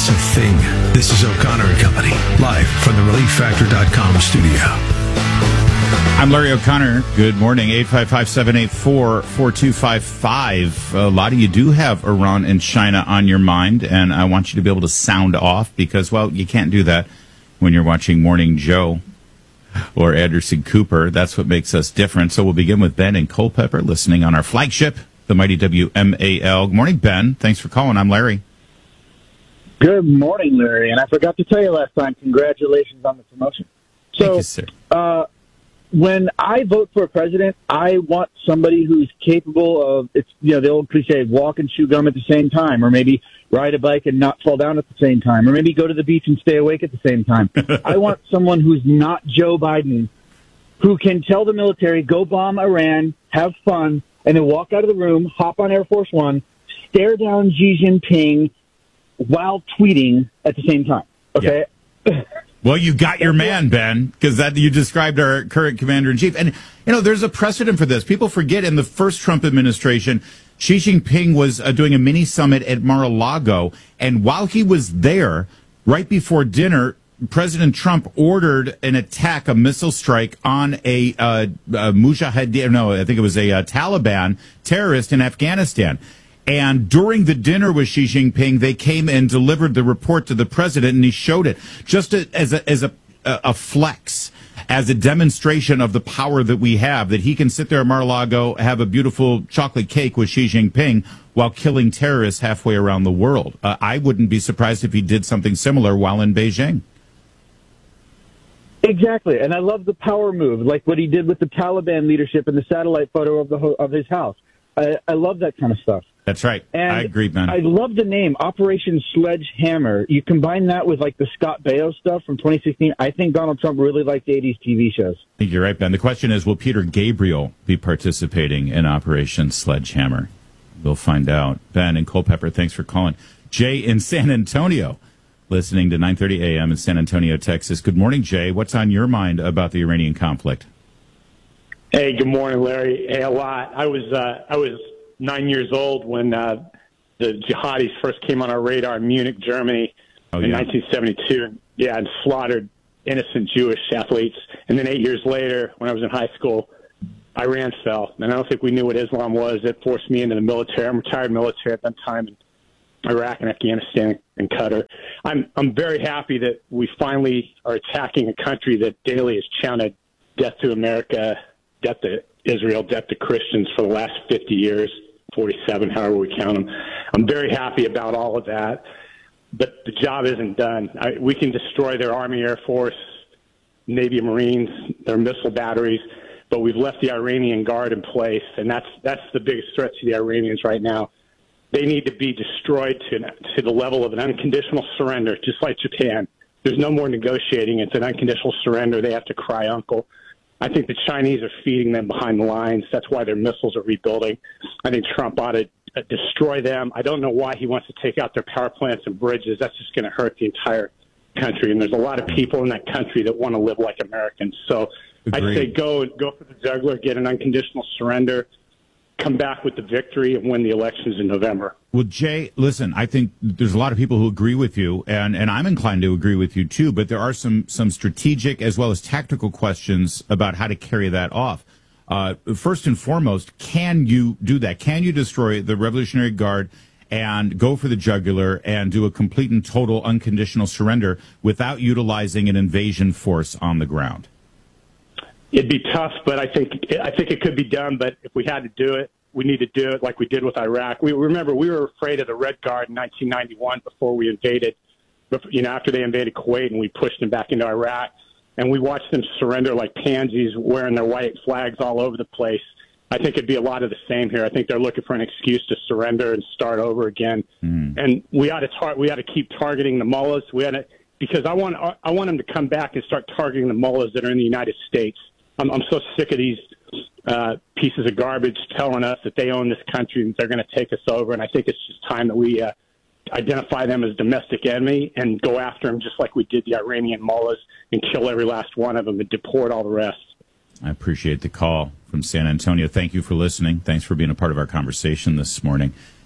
It's a thing. This is O'Connor and Company, live from the ReliefFactor.com studio. I'm Larry O'Connor. Good morning. 855-784-4255. A lot of you do have Iran and China on your mind, and I want you to be able to sound off because, well, you can't do that when you're watching Morning Joe or Anderson Cooper. That's what makes us different. So we'll begin with Ben in Culpeper, listening on our flagship, the mighty WMAL. Good morning, Ben. Thanks for calling. I'm Larry. Good morning, Larry. And I forgot to tell you last time, congratulations on the promotion. Thank you, sir. When I vote for a president, I want somebody who's capable of, it's the old cliche, walk and chew gum at the same time, or maybe ride a bike and not fall down at the same time, or maybe go to the beach and stay awake at the same time. I want someone who's not Joe Biden, who can tell the military, go bomb Iran, have fun, and then walk out of the room, hop on Air Force One, stare down Xi Jinping while tweeting at the same time. Okay? Yeah. Well, you got your man, Ben, because that you described our current commander-in-chief. And, there's a precedent for this. People forget in the first Trump administration, Xi Jinping was doing a mini-summit at Mar-a-Lago. And while he was there, right before dinner, President Trump ordered an attack, a missile strike on a Mujahideen, I think it was a Taliban terrorist in Afghanistan. And during the dinner with Xi Jinping, they came and delivered the report to the president, and he showed it just as a flex, as a demonstration of the power that we have, that he can sit there at Mar-a-Lago, have a beautiful chocolate cake with Xi Jinping while killing terrorists halfway around the world. I wouldn't be surprised if he did something similar while in Beijing. Exactly, and I love the power move, like what he did with the Taliban leadership and the satellite photo of his house. I love that kind of stuff. That's right. And I agree, man. I love the name, Operation Sledgehammer. You combine that with like the Scott Baio stuff from 2016. I think Donald Trump really liked 80s TV shows. I think you're right, Ben. The question is, will Peter Gabriel be participating in Operation Sledgehammer? We'll find out. Ben and Culpeper, thanks for calling. Jay in San Antonio, listening to 9:30 a.m. in San Antonio, Texas. Good morning, Jay. What's on your mind about the Iranian conflict? Hey, good morning, Larry. Hey, a lot. I was 9 years old when the jihadis first came on our radar in Munich, Germany in 1972. Yeah, and slaughtered innocent Jewish athletes. And then 8 years later, when I was in high school, Iran fell. And I don't think we knew what Islam was. It forced me into the military. I'm retired military at that time in Iraq and Afghanistan and Qatar. I'm very happy that we finally are attacking a country that daily has chanted death to America, death to Israel, death to Christians for the last 50 years, 47, however we count them. I'm very happy about all of that, but the job isn't done. We can destroy their Army, Air Force, Navy, Marines, their missile batteries, but we've left the Iranian Guard in place, and that's the biggest threat to the Iranians right now. They need to be destroyed to the level of an unconditional surrender, just like Japan. There's no more negotiating. It's an unconditional surrender. They have to cry uncle. I think the Chinese are feeding them behind the lines. That's why their missiles are rebuilding. I think Trump ought to destroy them. I don't know why he wants to take out their power plants and bridges. That's just going to hurt the entire country. And there's a lot of people in that country that want to live like Americans. So I'd say go for the jugular, get an unconditional surrender, come back with the victory, and win the elections in November. Well, Jay, listen, I think there's a lot of people who agree with you, and I'm inclined to agree with you, too, but there are some strategic as well as tactical questions about how to carry that off. First and foremost, can you do that? Can you destroy the Revolutionary Guard and go for the jugular and do a complete and total unconditional surrender without utilizing an invasion force on the ground? It'd be tough, but I think it could be done. But if we had to do it, we need to do it like we did with Iraq. We were afraid of the Red Guard in 1991 before we invaded, after they invaded Kuwait, and we pushed them back into Iraq. And we watched them surrender like pansies, wearing their white flags all over the place. I think it'd be a lot of the same here. I think they're looking for an excuse to surrender and start over again. And we ought to keep targeting the mullahs. Because I want them to come back and start targeting the mullahs that are in the United States. I'm so sick of these pieces of garbage telling us that they own this country and they're going to take us over. And I think it's just time that we identify them as domestic enemy and go after them just like we did the Iranian mullahs and kill every last one of them and deport all the rest. I appreciate the call from San Antonio. Thank you for listening. Thanks for being a part of our conversation this morning.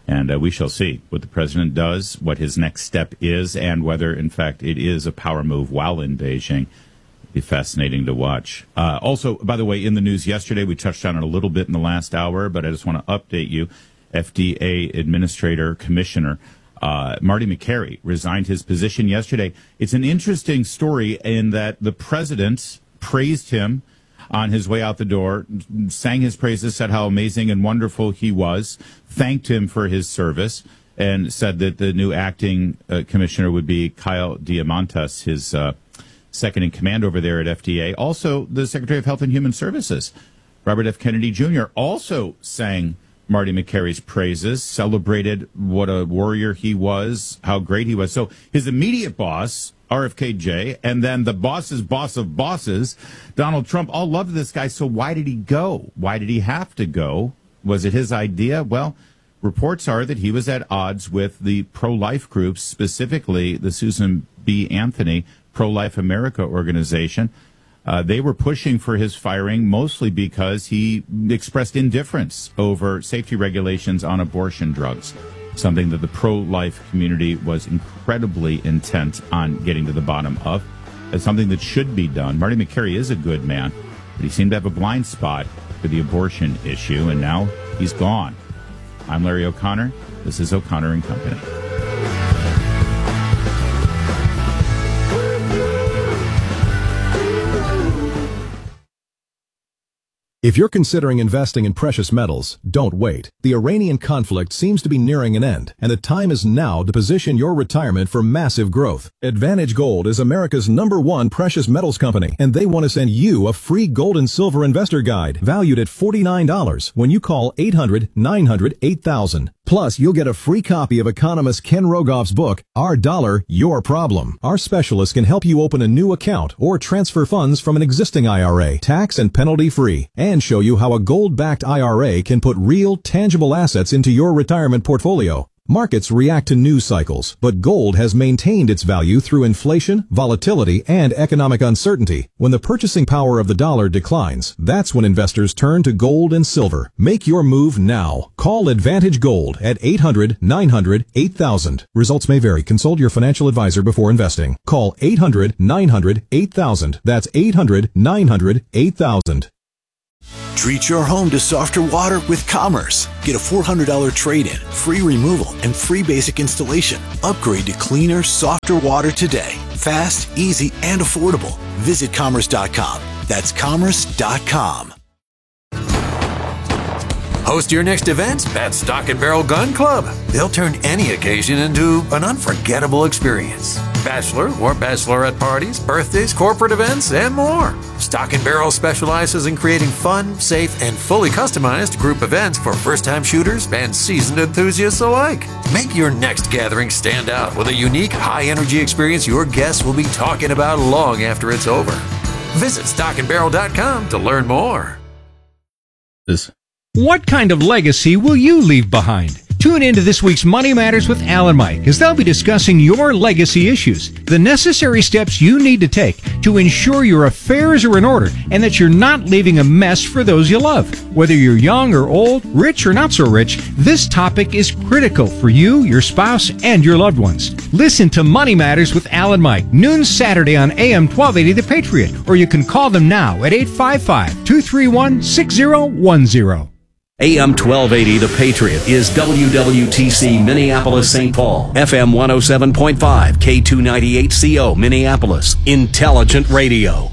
And we shall see what the president does, what his next step is, and whether, in fact, it is a power move while in Beijing. It'll be fascinating to watch. Also, by the way, in the news yesterday, we touched on it a little bit in the last hour, but I just want to update you. FDA Administrator Commissioner Marty Makary resigned his position yesterday. It's an interesting story in that the president praised him on his way out the door, sang his praises, said how amazing and wonderful he was, thanked him for his service, and said that the new acting commissioner would be Kyle Diamantis, his second in command over there at FDA. Also, the Secretary of Health and Human Services, Robert F. Kennedy Jr., also sang Marty Makary's praises, celebrated what a warrior he was, how great he was. So his immediate boss, RFKJ, and then the boss's boss of bosses, Donald Trump, all loved this guy. So why did he go? Why did he have to go? Was it his idea? Well, reports are that he was at odds with the pro-life groups, specifically the Susan B. Anthony Pro-Life America organization. They were pushing for his firing mostly because he expressed indifference over safety regulations on abortion drugs, something that the pro-life community was incredibly intent on getting to the bottom of. It's something that should be done. Marty Makary is a good man, but he seemed to have a blind spot for the abortion issue, and now he's gone. I'm Larry O'Connor. This is O'Connor and Company. If you're considering investing in precious metals, don't wait. The Iranian conflict seems to be nearing an end, and the time is now to position your retirement for massive growth. Advantage Gold is America's #1 precious metals company, and they want to send you a free gold and silver investor guide valued at $49 when you call 800-900-8000. Plus, you'll get a free copy of economist Ken Rogoff's book, Our Dollar, Your Problem. Our specialists can help you open a new account or transfer funds from an existing IRA, tax and penalty free, and show you how a gold-backed IRA can put real, tangible assets into your retirement portfolio. Markets react to news cycles, but gold has maintained its value through inflation, volatility, and economic uncertainty. When the purchasing power of the dollar declines, that's when investors turn to gold and silver. Make your move now. Call Advantage Gold at 800-900-8000. Results may vary. Consult your financial advisor before investing. Call 800-900-8000. That's 800-900-8000. Treat your home to softer water with Commerce. Get a $400 trade-in, free removal, and free basic installation. Upgrade to cleaner, softer water today. Fast, easy, and affordable. Visit Commerce.com. That's Commerce.com. Host your next event at Stock & Barrel Gun Club. They'll turn any occasion into an unforgettable experience. Bachelor or bachelorette parties, birthdays, corporate events, and more. Stock & Barrel specializes in creating fun, safe, and fully customized group events for first-time shooters and seasoned enthusiasts alike. Make your next gathering stand out with a unique, high-energy experience your guests will be talking about long after it's over. Visit stockandbarrel.com to learn more. What kind of legacy will you leave behind? Tune in to this week's Money Matters with Al and Mike, as they'll be discussing your legacy issues, the necessary steps you need to take to ensure your affairs are in order and that you're not leaving a mess for those you love. Whether you're young or old, rich or not so rich, this topic is critical for you, your spouse, and your loved ones. Listen to Money Matters with Al and Mike, noon Saturday on AM 1280 The Patriot, or you can call them now at 855-231-6010. AM 1280 The Patriot is WWTC Minneapolis St. Paul, FM 107.5, K298CO Minneapolis, Intelligent Radio.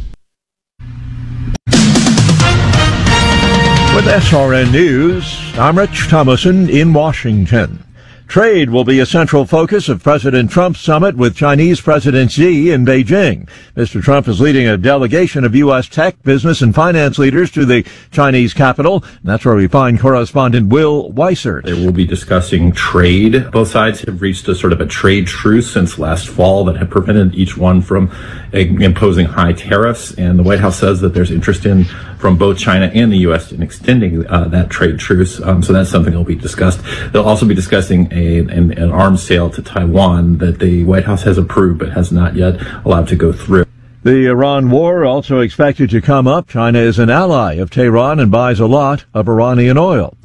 With SRN News, I'm Rich Thomason in Washington. Trade will be a central focus of President Trump's summit with Chinese President Xi in Beijing. Mr. Trump is leading a delegation of U.S. tech, business, and finance leaders to the Chinese capital. And that's where we find correspondent Will Weissert. They will be discussing trade. Both sides have reached a sort of a trade truce since last fall that have prevented each one from imposing high tariffs. And the White House says that there's interest from both China and the U.S. in extending that trade truce. So that's something that will be discussed. They'll also be discussing an arms sale to Taiwan that the White House has approved but has not yet allowed to go through. The Iran war also expected to come up. China is an ally of Tehran and buys a lot of Iranian oil.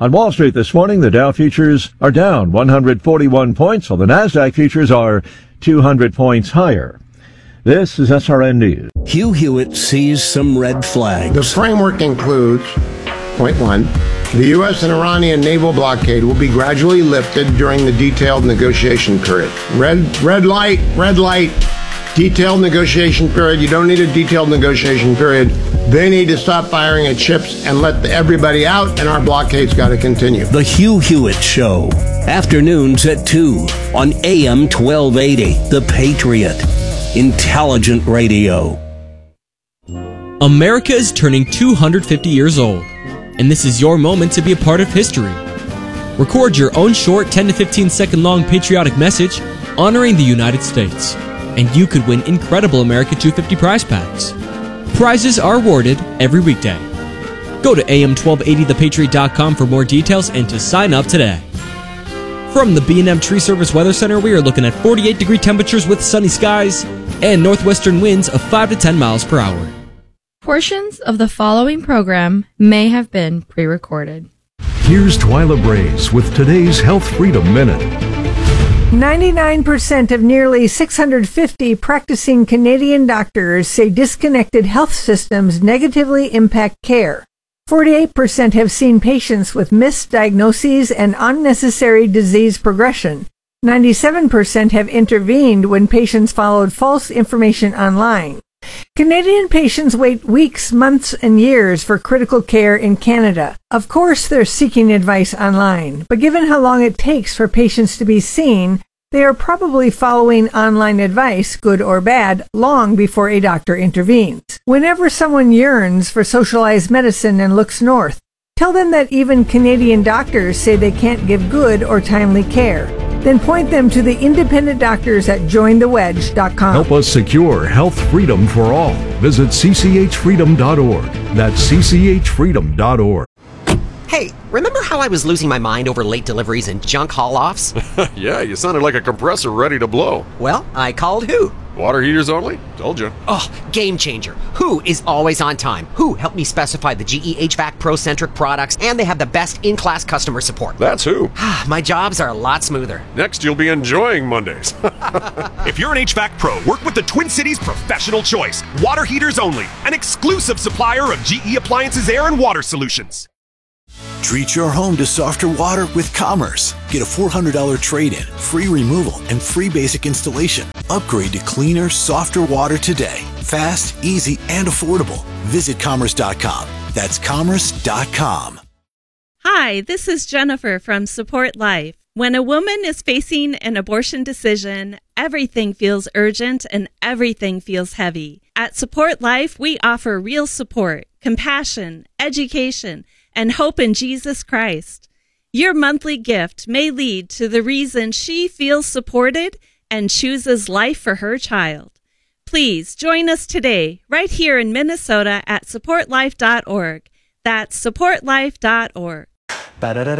On Wall Street this morning, the Dow futures are down 141 points, while the Nasdaq futures are 200 points higher. This is SRN News. Hugh Hewitt sees some red flags. The framework includes, point one, the U.S. and Iranian naval blockade will be gradually lifted during the detailed negotiation period. Red light, detailed negotiation period. You don't need a detailed negotiation period. They need to stop firing at ships and let everybody out, and our blockade's got to continue. The Hugh Hewitt Show, afternoons at 2 on AM 1280, The Patriot. Intelligent radio. America is turning 250 years old, and this is your moment to be a part of history. Record your own short 10 to 15 second long patriotic message honoring the United States, and you could win incredible America 250 prize packs. Prizes are awarded every weekday. Go to am1280thepatriot.com for more details and to sign up today. From the B&M Tree Service Weather Center, we are looking at 48-degree temperatures with sunny skies and northwestern winds of 5 to 10 miles per hour. Portions of the following program may have been pre-recorded. Here's Twyla Braze with today's Health Freedom Minute. 99% of nearly 650 practicing Canadian doctors say disconnected health systems negatively impact care. 48% have seen patients with misdiagnoses and unnecessary disease progression. 97% have intervened when patients followed false information online. Canadian patients wait weeks, months, and years for critical care in Canada. Of course, they're seeking advice online, but given how long it takes for patients to be seen, they are probably following online advice, good or bad, long before a doctor intervenes. Whenever someone yearns for socialized medicine and looks north, tell them that even Canadian doctors say they can't give good or timely care. Then point them to the independent doctors at jointhewedge.com. Help us secure health freedom for all. Visit cchfreedom.org. That's cchfreedom.org. Hey, remember how I was losing my mind over late deliveries and junk haul-offs? Yeah, you sounded like a compressor ready to blow. Well, I called Who. Water heaters only? Told you. Oh, game changer. Who is always on time. Who helped me specify the GE HVAC Pro-centric products, and they have the best in-class customer support. That's Who. My jobs are a lot smoother. Next, you'll be enjoying Mondays. If you're an HVAC pro, work with the Twin Cities Professional Choice. Water heaters only. An exclusive supplier of GE Appliances Air and Water Solutions. Treat your home to softer water with Commerce. Get a $400 trade-in, free removal, and free basic installation. Upgrade to cleaner, softer water today. Fast, easy, and affordable. Visit Commerce.com. That's Commerce.com. Hi, this is Jennifer from Support Life. When a woman is facing an abortion decision, everything feels urgent and everything feels heavy. At Support Life, we offer real support, compassion, education, and hope in Jesus Christ. Your monthly gift may lead to the reason she feels supported and chooses life for her child. Please join us today, right here in Minnesota at supportlife.org. That's supportlife.org.